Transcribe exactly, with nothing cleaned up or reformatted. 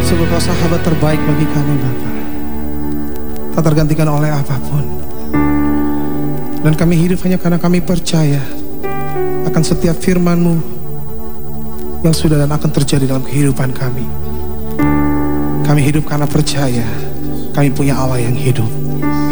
Sungguh Kau sahabat terbaik bagi kami Bapa, tak tergantikan oleh apapun. Dan kami hidup hanya karena kami percaya akan setiap firman-Mu yang sudah dan akan terjadi dalam kehidupan kami. Kami hidup karena percaya kami punya Allah yang hidup.